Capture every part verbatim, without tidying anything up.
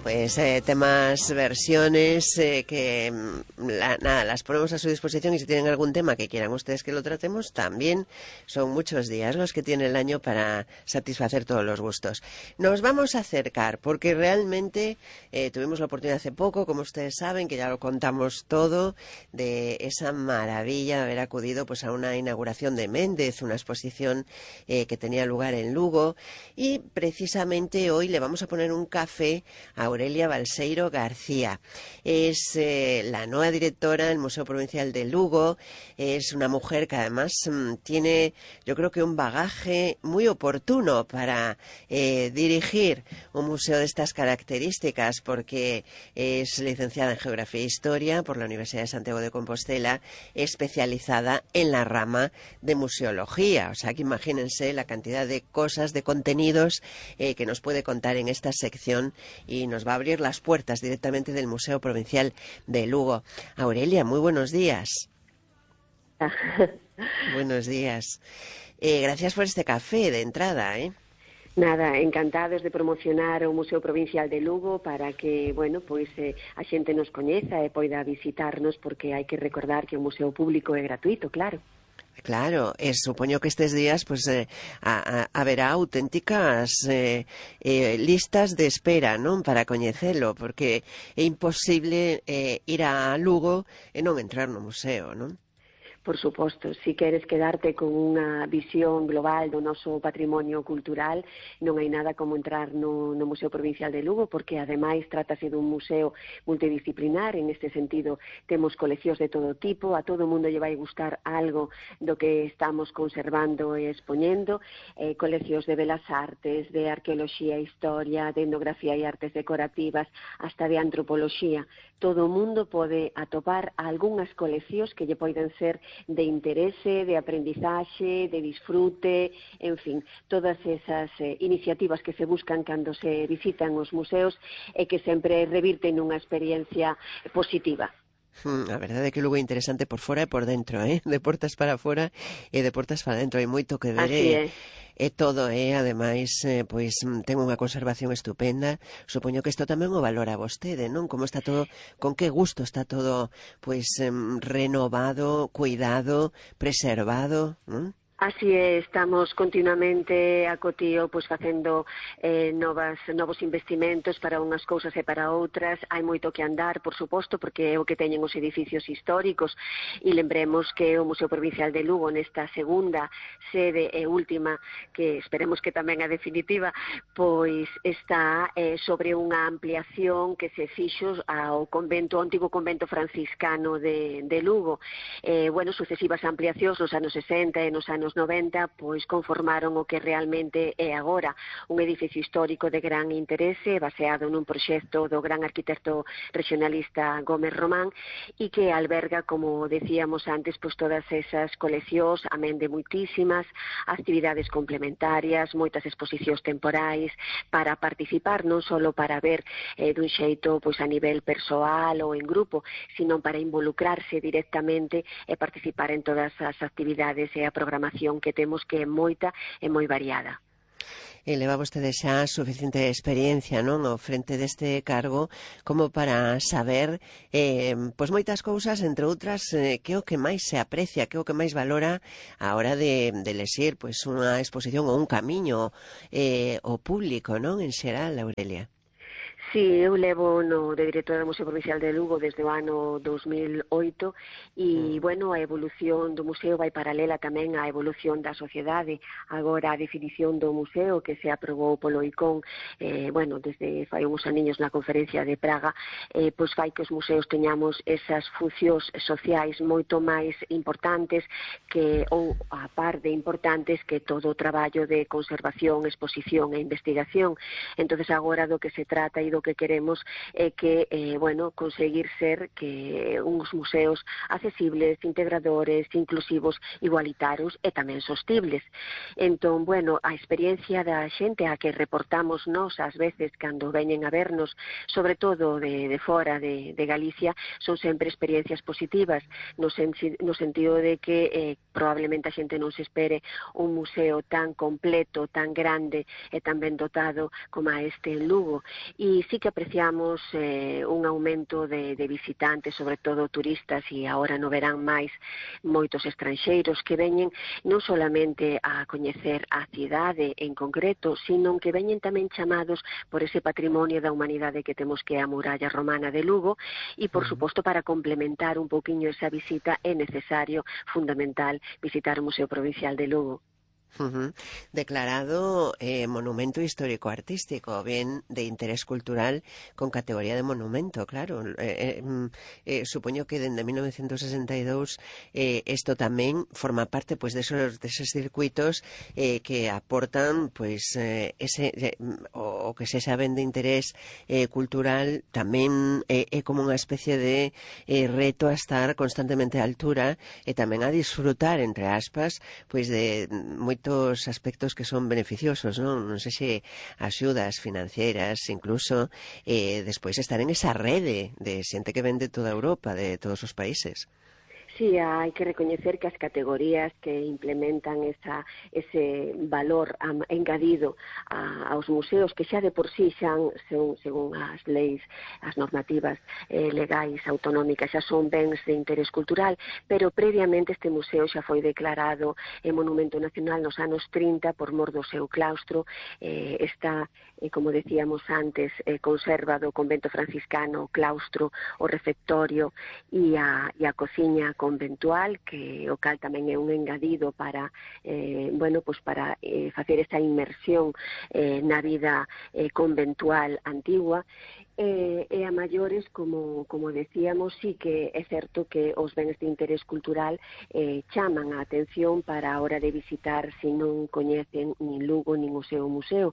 Pues eh, temas, versiones, eh, que la, nada, las ponemos a su disposición, y si tienen algún tema que quieran ustedes que lo tratemos, también son muchos días los que tiene el año para satisfacer todos los gustos. Nos vamos a acercar, porque realmente eh, tuvimos la oportunidad hace poco, como ustedes saben, que ya lo contamos todo, de esa maravilla de haber acudido pues a una inauguración de Méndez, una exposición eh, que tenía lugar en Lugo, y precisamente hoy le vamos a poner un café a Aurelia Balseiro García. Es eh, la nueva directora del Museo Provincial de Lugo. Es una mujer que además mmm, tiene, yo creo que un bagaje muy oportuno para eh, dirigir un museo de estas características, porque es licenciada en Geografía e Historia por la Universidad de Santiago de Compostela, especializada en la rama de museología. O sea que imagínense la cantidad de cosas, de contenidos eh, que nos puede contar en esta sección, y nos va a abrir las puertas directamente del Museo Provincial de Lugo. Aurelia, muy buenos días. Buenos días. Eh, gracias por este café de entrada, ¿eh? Nada, encantados de promocionar o Museo Provincial de Lugo para que, bueno, pois eh, a xente nos coñeza e poida visitarnos, porque hai que recordar que o museo público é gratuito, claro. Claro, eh, supoño que estes días pues eh, a, a, haberá auténticas eh, eh, listas de espera, non, para coñecelo, porque é imposible eh, ir a Lugo e non entrar no museo, non? Por suposto, si queres quedarte con unha visión global do noso patrimonio cultural, non hai nada como entrar no, no Museo Provincial de Lugo, porque ademais trátase dun museo multidisciplinar. En este sentido temos coleccións de todo tipo, a todo o mundo lle vai gustar algo do que estamos conservando e expoñendo, eh, coleccións de belas artes, de arqueoloxía e historia, de etnografía e artes decorativas, hasta de antropoloxía. Todo o mundo pode atopar algunhas coleccións que lle poiden ser de interese, de aprendizaxe, de disfrute, en fin, todas esas eh, iniciativas que se buscan cando se visitan os museos e que sempre revirten nunha experiencia positiva. Hmm, a verdade é que Lugo é interesante por fora e por dentro, eh? De portas para fora e de portas para dentro. Hai moito que ver. Así e, é. e todo, eh? Ademais, eh, pois ten unha conservación estupenda. Supoño que isto tamén o valora vostede, non? Como está todo, con que gusto está todo pois eh, renovado, cuidado, preservado, non? Así é, estamos continuamente a cotío pois facendo eh, novas, novos investimentos para unhas cousas e para outras. Hai moito que andar, por suposto, porque é o que teñen os edificios históricos, e lembremos que o Museo Provincial de Lugo, nesta segunda sede e última, que esperemos que tamén a definitiva, pois está eh, sobre unha ampliación que se fixo ao convento, ao antigo convento franciscano de, de Lugo. Eh, bueno, sucesivas ampliacións nos anos sesenta e nos anos noventa, pois conformaron o que realmente é agora un edificio histórico de gran interese, baseado nun proxecto do gran arquitecto regionalista Gómez Román, e que alberga, como decíamos antes, pois todas esas coleccións, amén de moitísimas actividades complementarias, moitas exposicións temporais, para participar, non só para ver eh, dun xeito pois a nivel persoal ou en grupo, sino para involucrarse directamente e participar en todas as actividades e a programación que temos, que é moita e moi variada. E leva vostede xa suficiente experiencia, non, ao frente deste cargo, como para saber eh, pois moitas cousas, entre outras, eh, que é o que máis se aprecia, que é o que máis valora a hora de, de lexir pois unha exposición ou un camiño eh, ao público, non, en xeral, Aurelia. Sí, eu levo no de directora do Museo Provincial de Lugo desde o ano dos mil oito e, bueno, a evolución do museo vai paralela tamén á evolución da sociedade. Agora a definición do museo que se aprobou polo I C O N, eh, bueno, desde fai uns aniños na conferencia de Praga, eh, pois fai que os museos teñamos esas funcións sociais moito máis importantes que, ou a par de importantes, que todo o traballo de conservación, exposición e investigación. Entonces agora do que se trata e do que queremos é que, eh, bueno, conseguir ser que uns museos accesibles, integradores, inclusivos, igualitarios e tamén sostibles. Entón, bueno, a experiencia da xente a que reportamos nós ás veces cando veñen a vernos, sobre todo de, de fora de, de Galicia, son sempre experiencias positivas, no, sen, no sentido de que eh, probablemente a xente non se espere un museo tan completo, tan grande e tan ben dotado como a este en Lugo. E sí que apreciamos eh, un aumento de, de visitantes, sobre todo turistas, e agora no verán máis moitos estranxeiros que veñen non solamente a coñecer a cidade en concreto, sino que veñen tamén chamados por ese patrimonio da humanidade que temos, que é a muralla romana de Lugo, e por suposto para complementar un pouquiño esa visita é necesario, fundamental, visitar o Museo Provincial de Lugo. Uh-huh. Declarado eh, monumento histórico-artístico, bien de interés cultural con categoría de monumento, claro. Eh, eh, eh, supoño que desde mil novecientos sesenta y dos eh, esto tamén forma parte pues de esos, de esos circuitos eh, que aportan pues eh, ese eh, o, o que se saben de interés eh, cultural tamén é eh, eh, como unha especie de eh, reto a estar constantemente a altura e tamén a disfrutar, entre aspas, pues de moi aspectos que son beneficiosos, non? Non sei se axudas financieras, incluso eh, despois estar en esa rede de xente que ven de toda Europa, de todos os países. Sí, hai que recoñecer que as categorías que implementan esa, ese valor um, engadido a, aos museos, que xa de por sí xa, según, según as leis, as normativas eh, legais autonómicas, xa son bens de interés cultural, pero previamente este museo xa foi declarado eh, Monumento Nacional nos anos trinta por mor do seu claustro. Eh, está, eh, como decíamos antes, eh, conserva do convento franciscano, o claustro, o refectorio e a, e a cociña conventual, que o cal tamén é un engadido para eh, bueno, pues para eh, facer esa inmersión eh, na vida eh, conventual antigua. E, e a maiores, como, como decíamos, sí que é certo que os bens de interés cultural eh, chaman a atención para a hora de visitar se non coñecen nin Lugo nin o seu museo.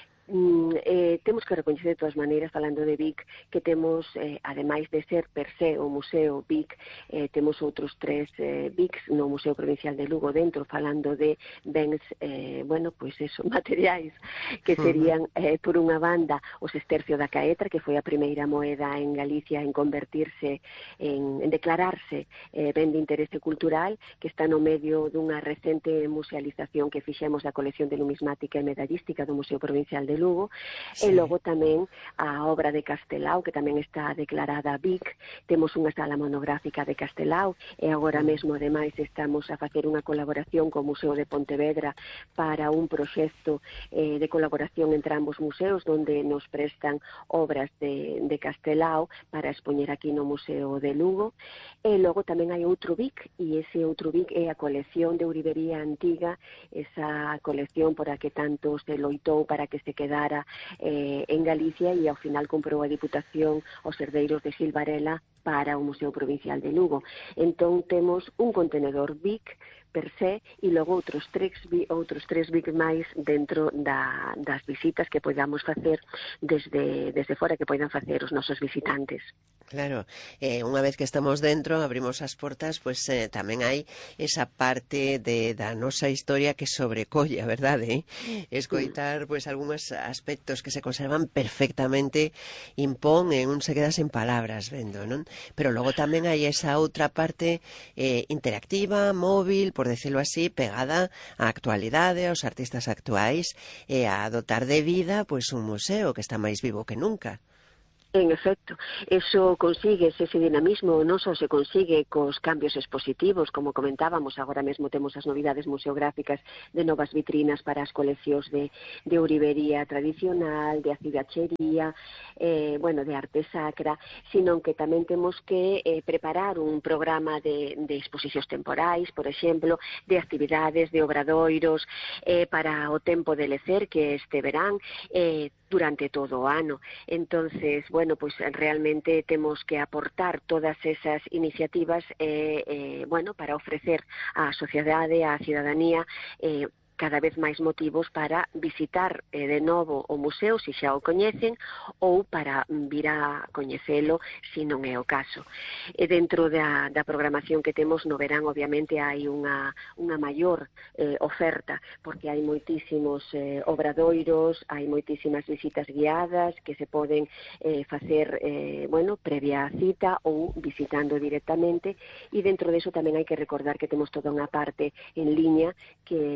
Mm, eh, temos que recoñecer de todas maneiras, falando de Vic, que temos, eh, ademais de ser per se o Museo Vic, eh, temos outros tres eh, Vics no Museo Provincial de Lugo dentro, falando de bens, eh, bueno, pois pues eso, materiais, que serían, eh, por unha banda, o sestercio da Caetra, que foi a primeira moeda en Galicia en convertirse, en, en declararse eh, ben de interese cultural, que está no medio dunha recente musealización que fixemos da colección de numismática e medallística do Museo Provincial de Lugo, sí. E logo tamén a obra de Castelao, que tamén está declarada Vic. Temos unha sala monográfica de Castelao e agora mesmo, ademais, estamos a facer unha colaboración co Museo de Pontevedra para un proxecto eh, de colaboración entre ambos museos, onde nos prestan obras de, de Castelao para expoñer aquí no Museo de Lugo. E logo tamén hai outro Vic, e ese outro Vic é a colección de ourivería antiga, esa colección por a que tanto se loitou para que se quedara eh, en Galicia, e ao final comprou a Diputación os herdeiros de Gil Varela para o Museo Provincial de Lugo. Entón temos un contenedor Vic per se e logo outros tres, outros tres Vic máis dentro da, das visitas que podamos facer desde, desde fora, que poidan facer os nosos visitantes. Claro, eh, unha vez que estamos dentro, abrimos as portas, pues eh, tamén hai esa parte de da nosa historia que sobrecolla, verdade? Eh? Escoitar pues algúns aspectos que se conservan perfectamente, impón e un se queda sen palabras vendo, non? Pero logo tamén hai esa outra parte eh, interactiva, móvil, por decirlo así, pegada á actualidade, aos artistas actuais e a dotar de vida pues un museo que está máis vivo que nunca. En efecto, eso consigue ese dinamismo, non só se consigue cos cambios expositivos, como comentábamos, agora mesmo temos as novidades museográficas de novas vitrinas para as coleccións de, de ourivería tradicional, de acidachería, eh, bueno, de arte sacra, sino que tamén temos que eh, preparar un programa de, de exposicións temporais, por exemplo, de actividades, de obradoiros, eh, para o tempo de lecer, que este verán, eh, durante todo o ano. Entonces, bueno, pues realmente temos que aportar todas esas iniciativas eh, eh, bueno, para ofrecer á sociedade, á cidadanía, eh, cada vez máis motivos para visitar eh, de novo o museo, se xa o coñecen, ou para vir a coñecelo, se non é o caso. E dentro da, da programación que temos no verán, obviamente, hai unha, unha maior eh, oferta, porque hai moitísimos eh, obradoiros, hai moitísimas visitas guiadas que se poden eh, facer, eh, bueno, previa cita ou visitando directamente, e dentro deso tamén hai que recordar que temos toda unha parte en liña, que todo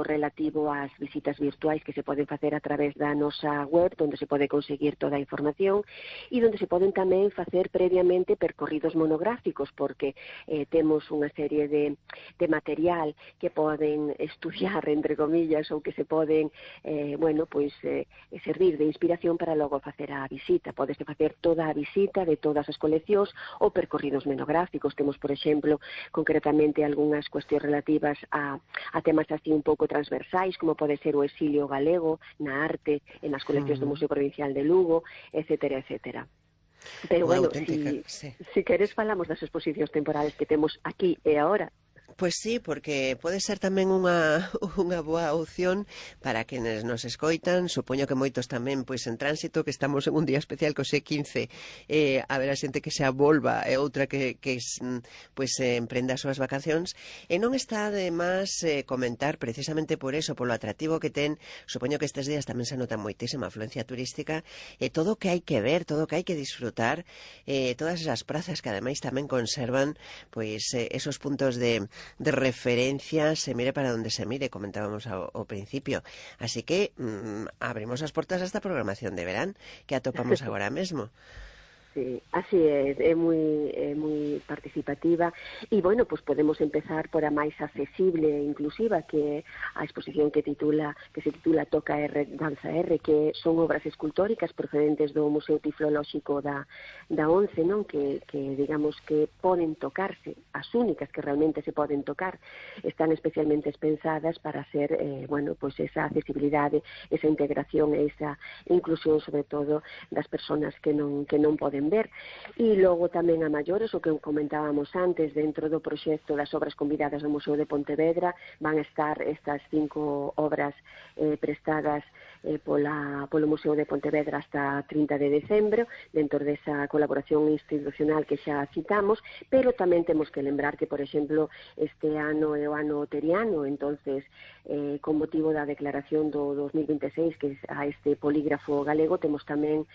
relativo ás visitas virtuais que se poden facer a través da nosa web, onde se pode conseguir toda a información e onde se poden tamén facer previamente percorridos monográficos, porque eh, temos unha serie de, de material que poden estudiar, entre comillas, ou que se poden, eh, bueno, pois, eh, servir de inspiración para logo facer a visita. Podese facer toda a visita de todas as coleccións ou percorridos monográficos. Temos, por exemplo, concretamente algunhas cuestións relativas a, a temas así un pouco transversais, como pode ser o exilio galego na arte, en as coleccións do Museo Provincial de Lugo, etcétera, etcétera. Pero, bueno, si, sí. si queres falamos das exposicións temporales que temos aquí e agora. Pois sí, porque pode ser tamén unha, unha boa opción para quenes nos escoitan. Supoño que moitos tamén, pois en tránsito, que estamos en un día especial co xe quince, eh, a ver a xente que xa volva e outra que, que pois, eh, emprenda as súas vacacións. E non está de máis eh, comentar, precisamente por eso, polo atractivo que ten. Supoño que estes días tamén se nota moitísima afluencia turística, e eh, todo o que hai que ver, todo o que hai que disfrutar, eh, todas esas prazas que ademais tamén conservan pois eh, esos puntos de de referencia, se mire para donde se mire, comentábamos ao, ao principio. Así que mmm, abrimos as portas a esta programación de verán que atopamos agora mesmo. Sí, así é, é moi, é moi participativa e, bueno, pues podemos empezar por a máis accesible e inclusiva, que é a exposición que titula que se titula Toca R, Danza R, que son obras escultóricas procedentes do Museo Tiflolóxico da, da ONCE, non? Que, que digamos que poden tocarse, as únicas que realmente se poden tocar, están especialmente pensadas para ser, eh, bueno, pues esa accesibilidade, esa integración e esa inclusión, sobre todo, das persoas que non, que non poden ver. E logo tamén a maiores, o que comentábamos antes, dentro do proxecto das obras convidadas do Museo de Pontevedra, van a estar estas cinco obras eh, prestadas eh, pola, polo Museo de Pontevedra hasta trinta de decembro, dentro desa colaboración institucional que xa citamos, pero tamén temos que lembrar que, por exemplo, este ano é o ano teriano, entonces, eh, con motivo da declaración do dos mil vinte e seis, que a este polígrafo galego, temos tamén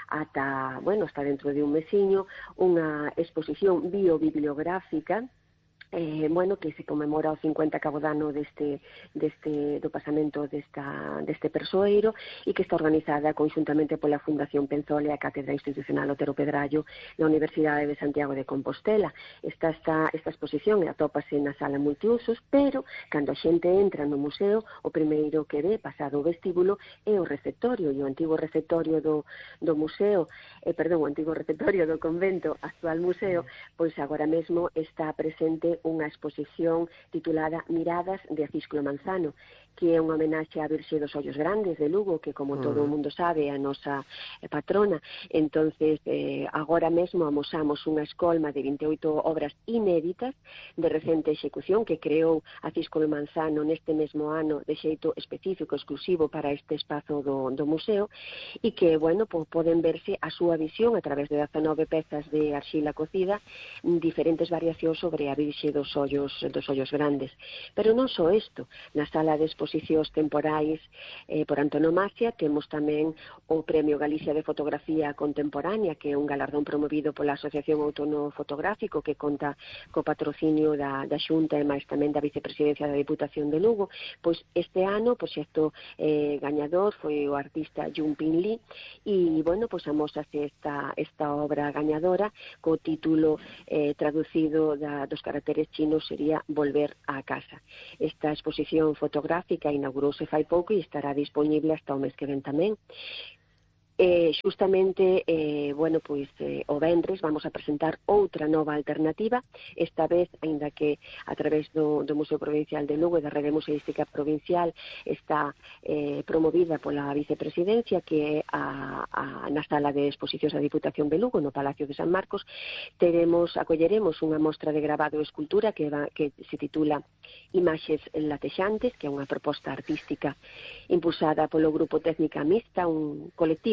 ata, bueno, está dentro de un mesiño, unha exposición biobibliográfica, eh, bueno, que se conmemora o cincuenta cabodano deste, deste, do pasamento desta, deste persoeiro e que está organizada conxuntamente pola Fundación Penzola e a Cátedra Institucional Otero Pedrallo na Universidade de Santiago de Compostela. Esta, esta, esta exposición atópase na sala multiusos, pero cando a xente entra no museo, o primeiro que ve, pasado o vestíbulo, é o receptorio, e o antigo receptorio do, do museo, eh, perdón, o antigo receptorio do convento, actual museo, pois agora mesmo está presente unha exposición titulada Miradas de Acisclo Manzano, que é unha homenaxe á Virxe dos Ollos Grandes de Lugo, que, como todo o mundo sabe, é a nosa patrona. Entonces, eh, agora mesmo amosamos unha escolma de vinte e oito obras inéditas de recente execución que creou Acisclo Manzano neste mesmo ano de xeito específico, exclusivo para este espazo do, do museo, e que, bueno, po, poden verse a súa visión a través de dezanove pezas de arxila cocida, diferentes variacións sobre a Virxe dos Ollos, dos Ollos Grandes. Pero non só isto, na sala de exposicións temporais eh, por antonomasia temos tamén o Premio Galicia de Fotografía Contemporánea, que é un galardón promovido pola Asociación Outono Fotográfico, que conta co patrocinio da, da Xunta e máis tamén da Vicepresidencia da Diputación de Lugo. Pois este ano o proxecto eh, gañador foi o artista Yun Pin Li e, bueno, pois amosase esta, esta obra gañadora co título eh, traducido da, dos caracteres chinos sería Volver á casa. Esta exposición fotográfica inaugurouse fai pouco e estará disponible hasta o mes que ven tamén. Eh, justamente, eh, bueno, pois eh, o vendres vamos a presentar outra nova alternativa, esta vez, aínda que a través do, do Museo Provincial de Lugo e da Rede Museística Provincial está eh, promovida pola Vicepresidencia, que é a, a, na sala de exposicións da Diputación de Lugo, no Palacio de San Marcos. Teremos, acolleremos unha mostra de grabado e escultura que, va, que se titula Imaxes latexantes, que é unha proposta artística impulsada polo Grupo Técnica Mixta, un colectivo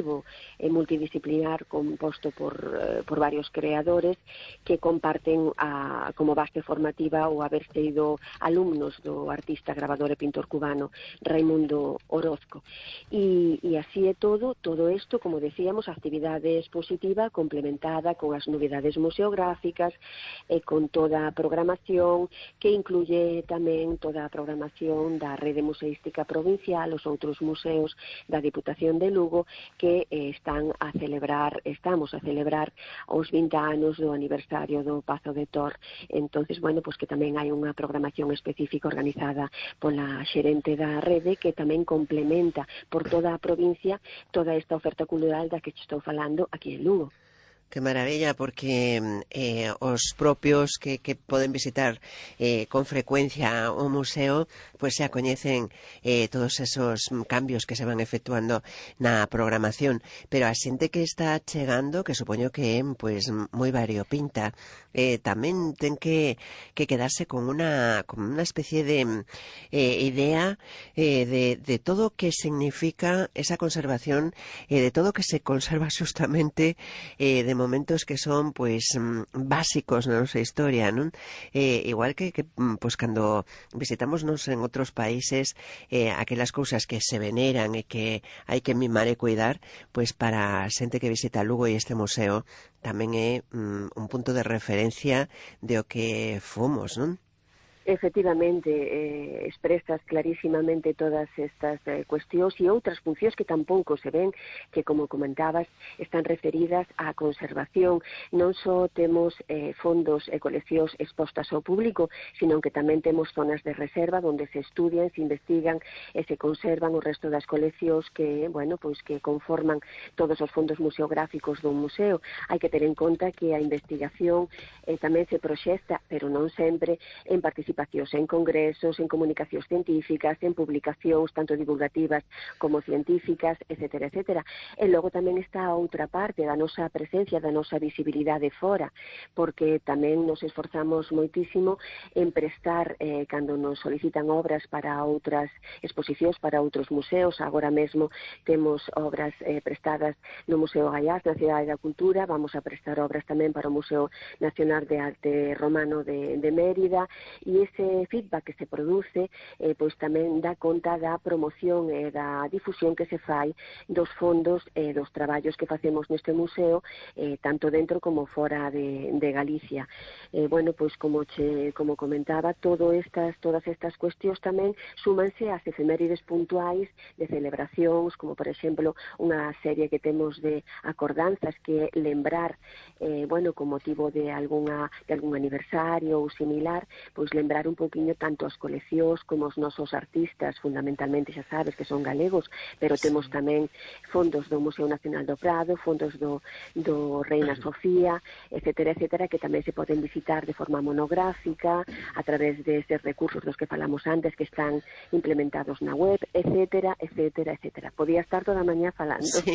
colectivo eh, multidisciplinar composto por, eh, por varios creadores que comparten a, como base formativa o haber sido alumnos do artista, grabador e pintor cubano Raimundo Orozco. E, e así é todo, todo isto, como decíamos, a actividade expositiva complementada con as novidades museográficas e con toda a programación que incluye tamén toda a programación da Rede Museística Provincial, os outros museos da Diputación de Lugo que eh, están a celebrar, estamos a celebrar os vinte anos do aniversario do Pazo de Tor. Entonces, bueno, pues que tamén hai unha programación específica organizada pola xerente da rede que tamén complementa por toda a provincia toda esta oferta cultural da que estou falando aquí en Lugo. Qué maravilla, porque eh, os propios que, que poden visitar eh, con frecuencia o museo, pues se acoñecen eh, todos esos cambios que se van efectuando na programación. Pero a xente que está chegando, que supoño que é pues, moi variopinta, eh, tamén ten que, que quedarse con una, con una especie de eh, idea eh, de, de todo o que significa esa conservación, eh, de todo o que se conserva justamente eh, de momentos que son pues básicos na nosa historia, non? Eh, igual que, que pues cando visitamos nos en outros países eh, aquelas cousas que se veneran e que hai que mimar e cuidar, pues para a xente que visita Lugo e este museo tamén é mm, un punto de referencia de o que fomos, non? Efectivamente, eh, expresas clarísimamente todas estas eh, cuestións e outras funcións que tampouco se ven, que, como comentabas, están referidas á conservación. Non só temos eh, fondos e coleccións expostas ao público, sino que tamén temos zonas de reserva onde se estudian, se investigan e se conservan o resto das coleccións que, bueno, pois que conforman todos os fondos museográficos dun museo. Hai que ter en conta que a investigación eh, tamén se proxecta, pero non sempre, en participación en congresos, en comunicacións científicas, en publicacións tanto divulgativas como científicas, etcétera, etcétera. E logo tamén está a outra parte da nosa presencia, da nosa visibilidade fora, porque tamén nos esforzamos moitísimo en prestar, eh, cando nos solicitan obras para outras exposicións, para outros museos. Agora mesmo temos obras eh, prestadas no Museo Gaiás, na Cidade da Cultura, vamos a prestar obras tamén para o Museo Nacional de Arte Romano de, de Mérida, e ese feedback que se produce eh, pois tamén dá conta da promoción e da difusión que se fai dos fondos e eh, dos traballos que facemos neste museo, eh, tanto dentro como fora de, de Galicia. Eh, bueno, pois como che, como comentaba, todo estas, todas estas cuestións tamén súmanse ás efemérides puntuais de celebracións, como por exemplo unha serie que temos de acordanzas que lembrar, eh, bueno, con motivo de algunha de algún aniversario ou similar, pois lembrar un pouquiño tanto as coleccións como os nosos artistas, fundamentalmente xa sabes que son galegos, pero sí. Temos tamén fondos do Museo Nacional do Prado, fondos do, do Reina Sofía, etcétera, etcétera, que tamén se poden visitar de forma monográfica a través de eses recursos dos que falamos antes que están implementados na web, etcétera, etcétera, etcétera. Podía estar toda a mañá falando. Sí.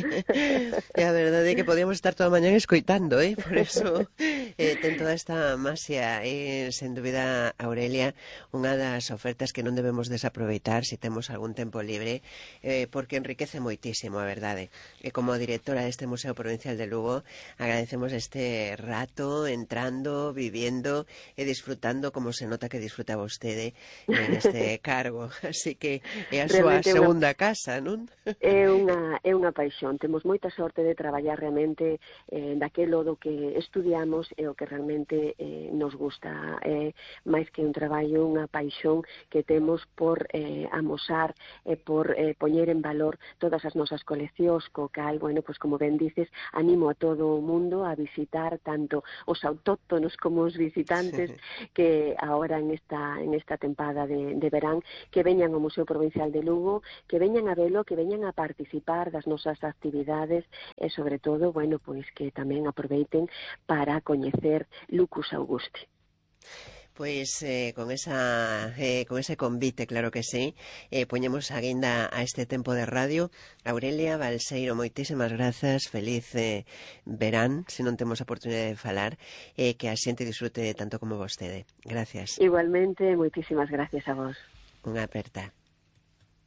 E a verdade é que podíamos estar toda a mañá escoitando, eh? Por eso eh, ten toda esta masia, eh, sen dúbida, Aurelia, unha das ofertas que non debemos desaproveitar se temos algún tempo libre, eh, porque enriquece moitísimo, a verdade. E como directora deste Museo Provincial de Lugo, agradecemos este rato entrando, viviendo e disfrutando como se nota que disfruta vostede en este cargo. Así que é a súa realmente segunda unha, casa, non? É unha, é unha paixón. Temos moita sorte de traballar realmente eh, daquelo do que estudiamos e o que realmente eh, nos gusta. Eh, máis que un traballo, unha paixón que temos por eh, amosar e por eh, poñer en valor todas as nosas coleccións, co cal, bueno, pues como ben dices, animo a todo o mundo a visitar tanto os autóctonos como os visitantes sí. que agora en esta en esta tempada de, de verán, que veñan ao Museo Provincial de Lugo, que veñan a velo, que veñan a participar das nosas actividades e, sobre todo, bueno, pois que tamén aproveiten para coñecer Lucus Augusti. Pois eh, con esa eh, con ese convite, claro que sí, eh, poñemos a guinda a este tempo de radio. Aurelia Balseiro, moitísimas grazas, feliz eh, verán, se non temos a oportunidade de falar, eh, que a xente disfrute tanto como vostede. Gracias. Igualmente, moitísimas gracias a vos. Unha aperta.